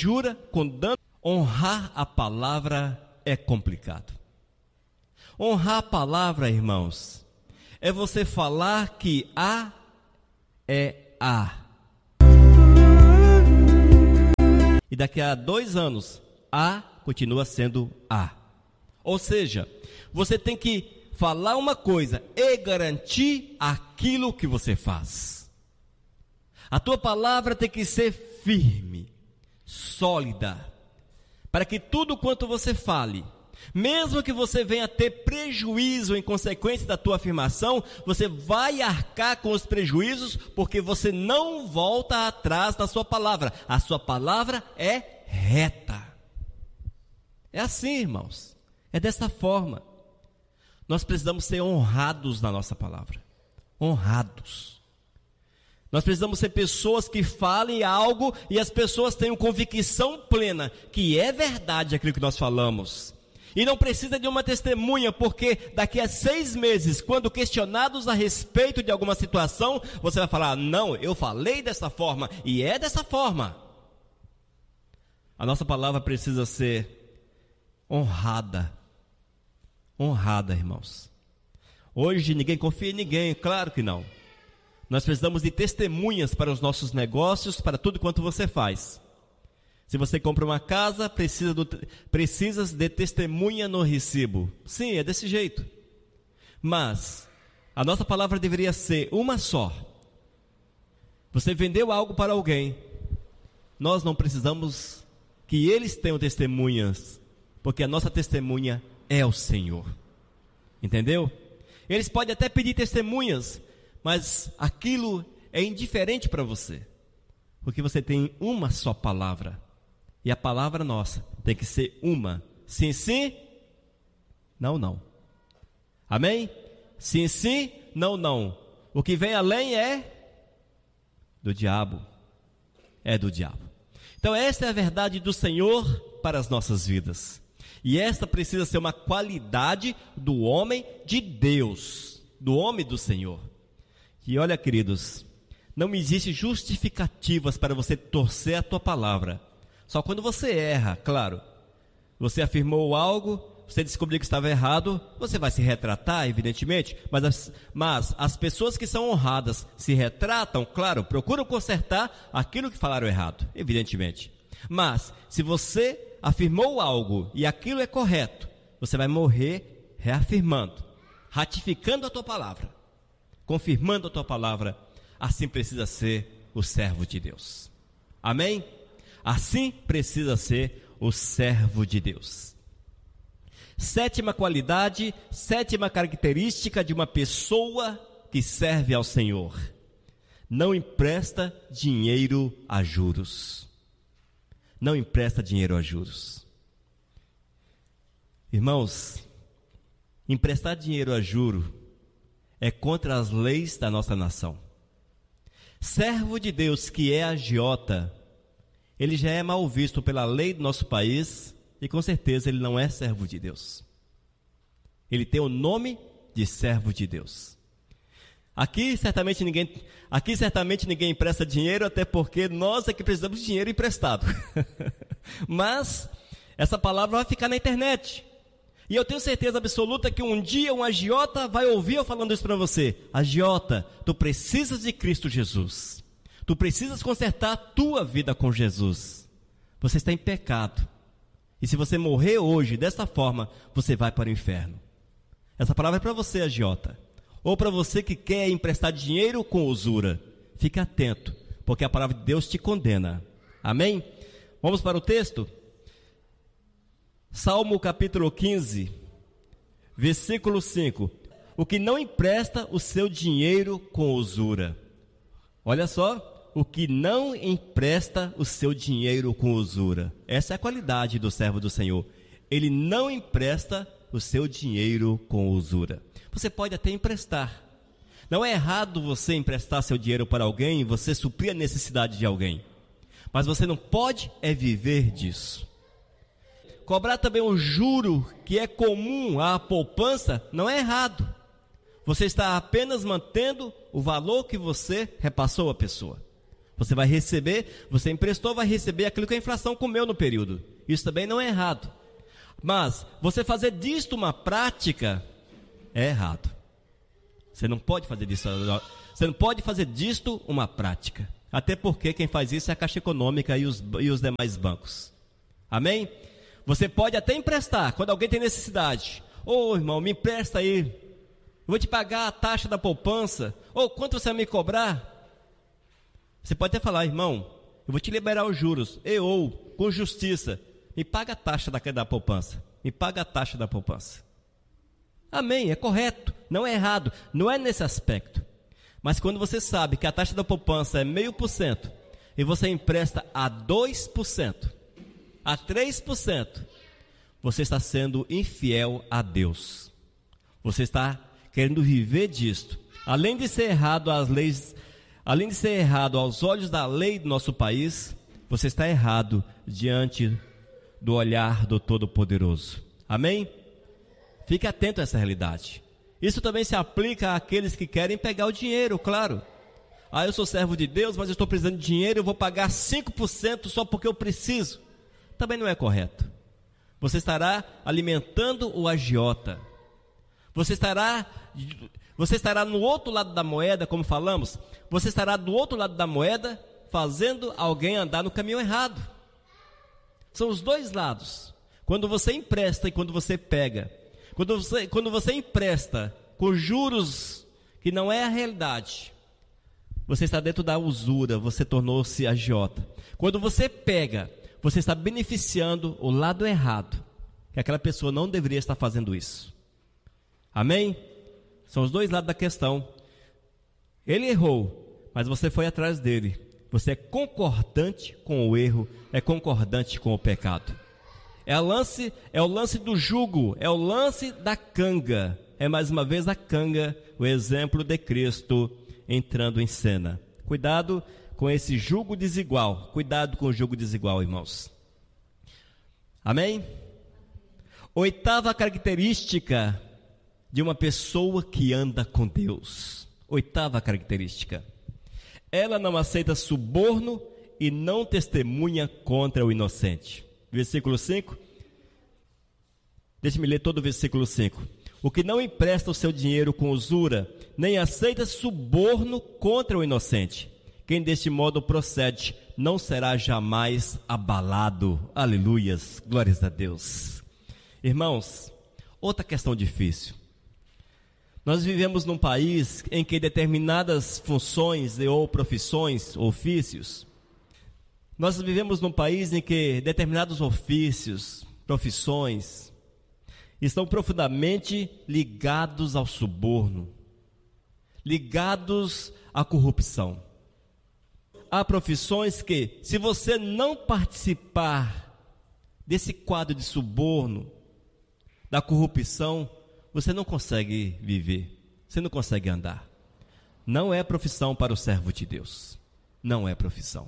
injura, com dano. Honrar a palavra é complicado. Honrar a palavra, irmãos, é você falar que A é A. E daqui a 2 anos, A continua sendo A. Ou seja, você tem que falar uma coisa e garantir aquilo que você faz. A tua palavra tem que ser firme, sólida, para que tudo quanto você fale, mesmo que você venha ter prejuízo em consequência da tua afirmação, você vai arcar com os prejuízos, porque você não volta atrás da sua palavra. A sua palavra é reta. É assim, irmãos. É dessa forma. Nós precisamos ser honrados na nossa palavra. Honrados. Nós precisamos ser pessoas que falem algo e as pessoas tenham convicção plena que é verdade aquilo que nós falamos. E não precisa de uma testemunha, porque daqui a 6 meses, quando questionados a respeito de alguma situação, você vai falar: não, eu falei dessa forma, e é dessa forma. A nossa palavra precisa ser honrada. Honrada, irmãos. Hoje ninguém confia em ninguém, claro que não. Nós precisamos de testemunhas para os nossos negócios, para tudo quanto você faz. Se você compra uma casa, precisas de testemunha no recibo. Sim, é desse jeito. Mas a nossa palavra deveria ser uma só. Você vendeu algo para alguém, nós não precisamos que eles tenham testemunhas, porque a nossa testemunha é o Senhor. Entendeu? Eles podem até pedir testemunhas, mas aquilo é indiferente para você, porque você tem uma só palavra. E a palavra nossa tem que ser uma. Sim, sim. Não, não. Amém? Sim, sim. Não, não. O que vem além é do diabo. É do diabo. Então esta é a verdade do Senhor para as nossas vidas. E esta precisa ser uma qualidade do homem de Deus, do homem do Senhor. E olha, queridos, não existe justificativas para você torcer a tua palavra. Só quando você erra, claro. Você afirmou algo, você descobriu que estava errado, você vai se retratar, evidentemente. Mas as pessoas que são honradas se retratam, claro, procuram consertar aquilo que falaram errado, evidentemente. Mas se você afirmou algo e aquilo é correto, você vai morrer reafirmando, ratificando a tua palavra, confirmando a tua palavra. Assim precisa ser o servo de Deus. Amém? Assim precisa ser o servo de Deus. 7ª qualidade, 7ª característica de uma pessoa que serve ao Senhor: não empresta dinheiro a juros. Não empresta dinheiro a juros. Irmãos, emprestar dinheiro a juro é contra as leis da nossa nação. Servo de Deus que é agiota, ele já é mal visto pela lei do nosso país e com certeza ele não é servo de Deus. Ele tem o nome de servo de Deus. Aqui certamente ninguém empresta dinheiro, até porque nós é que precisamos de dinheiro emprestado. Mas essa palavra vai ficar na internet. E eu tenho certeza absoluta que um dia um agiota vai ouvir eu falando isso para você: agiota, tu precisas de Cristo Jesus. Tu precisas consertar a tua vida com Jesus. Você está em pecado. E se você morrer hoje dessa forma, você vai para o inferno. Essa palavra é para você, agiota. Ou para você que quer emprestar dinheiro com usura. Fique atento, porque a palavra de Deus te condena. Amém? Vamos para o texto? Salmo capítulo 15, versículo 5. O que não empresta o seu dinheiro com usura. Olha só. O que não empresta o seu dinheiro com usura. Essa é a qualidade do servo do Senhor. Ele não empresta o seu dinheiro com usura. Você pode até emprestar. Não é errado você emprestar seu dinheiro para alguém e você suprir a necessidade de alguém. Mas você não pode viver disso. Cobrar também um juro que é comum à poupança não é errado. Você está apenas mantendo o valor que você repassou à pessoa. Você vai receber, você emprestou, vai receber aquilo que a inflação comeu no período. Isso também não é errado. Mas você fazer disto uma prática é errado. Você não pode fazer disso, você não pode fazer disto uma prática. Até porque quem faz isso é a Caixa Econômica e os demais bancos. Amém? Você pode até emprestar quando alguém tem necessidade. Ô irmão, me empresta aí. Eu vou te pagar a taxa da poupança. Ou quanto você vai me cobrar? Você pode até falar, irmão, eu vou te liberar os juros. Ou, com justiça, me paga a taxa da poupança. Me paga a taxa da poupança. Amém, é correto, não é errado, não é nesse aspecto. Mas quando você sabe que a taxa da poupança é 0,5% e você empresta a 2%, a 3%, você está sendo infiel a Deus. Você está querendo viver disto. Além de ser errado aos olhos da lei do nosso país, você está errado diante do olhar do Todo-Poderoso. Amém? Fique atento a essa realidade. Isso também se aplica àqueles que querem pegar o dinheiro, claro. Eu sou servo de Deus, mas eu estou precisando de dinheiro, eu vou pagar 5% só porque eu preciso. Também não é correto. Você estará alimentando o agiota. Você estará no outro lado da moeda, como falamos. Você estará do outro lado da moeda, fazendo alguém andar no caminho errado. São os dois lados. Quando você empresta e quando você pega. Quando você empresta com juros que não é a realidade, você está dentro da usura, você tornou-se agiota. Quando você pega, você está beneficiando o lado errado, que aquela pessoa não deveria estar fazendo isso. Amém? São os dois lados da questão. Ele errou, mas você foi atrás dele. Você é concordante com o erro, é concordante com o pecado. É o lance do jugo, é o lance da canga. É mais uma vez a canga, o exemplo de Cristo entrando em cena. Cuidado com esse jugo desigual. Cuidado com o jugo desigual, irmãos. Amém? Oitava característica de uma pessoa que anda com Deus. Oitava característica. Ela não aceita suborno e não testemunha contra o inocente. Versículo 5. Deixe-me ler todo o versículo 5. O que não empresta o seu dinheiro com usura, nem aceita suborno contra o inocente. Quem deste modo procede, não será jamais abalado. Aleluias, glórias a Deus. Irmãos, outra questão difícil. Nós vivemos num país em que determinadas funções ou profissões, ofícios, nós vivemos num país em que determinados ofícios, profissões, estão profundamente ligados ao suborno, ligados à corrupção. Há profissões que, se você não participar desse quadro de suborno, da corrupção, você não consegue viver, você não consegue andar. Não é profissão para o servo de Deus, não é profissão.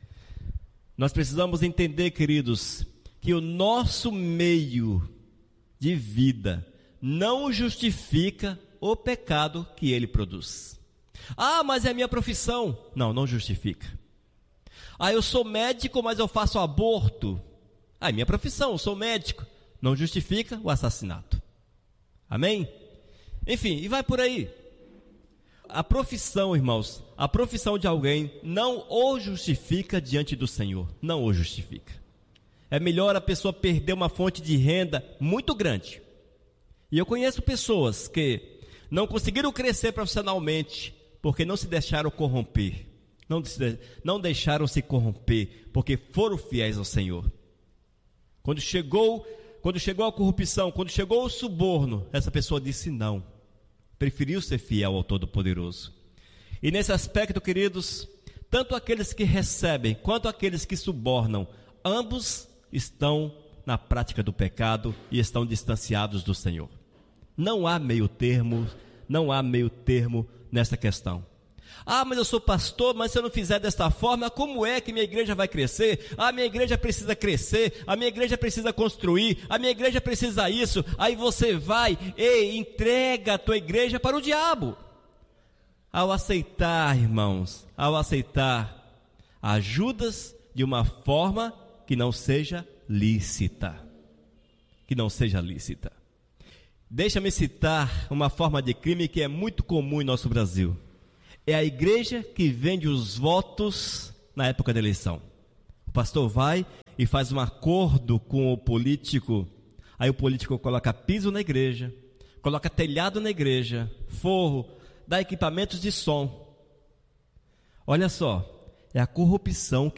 Nós precisamos entender, queridos, que o nosso meio de vida não justifica o pecado que ele produz. Mas é a minha profissão. Não justifica. Eu sou médico, mas eu faço aborto. É minha profissão, eu sou médico. Não justifica o assassinato. Amém? Enfim, e vai por aí. A profissão, irmãos, a profissão de alguém não o justifica diante do Senhor. Não o justifica. É melhor a pessoa perder uma fonte de renda muito grande. E eu conheço pessoas que não conseguiram crescer profissionalmente porque não se deixaram corromper. Não deixaram se corromper porque foram fiéis ao Senhor. Quando chegou a corrupção, quando chegou o suborno, essa pessoa disse não. Preferiu ser fiel ao Todo-Poderoso. E nesse aspecto, queridos, tanto aqueles que recebem quanto aqueles que subornam, ambos estão na prática do pecado e estão distanciados do Senhor. Não há meio termo nessa questão. Mas eu sou pastor, mas se eu não fizer desta forma, como é que minha igreja vai crescer? Minha igreja precisa crescer, a minha igreja precisa construir, a minha igreja precisa isso. Aí você vai e entrega a tua igreja para o diabo. Ao aceitar, irmãos, Ajudas de uma forma que não seja lícita. Que não seja lícita. Deixa-me citar uma forma de crime que é muito comum em nosso Brasil. É a igreja que vende os votos na época da eleição. O pastor vai e faz um acordo com o político. Aí o político coloca piso na igreja, coloca telhado na igreja, forro, dá equipamentos de som. Olha só, é a corrupção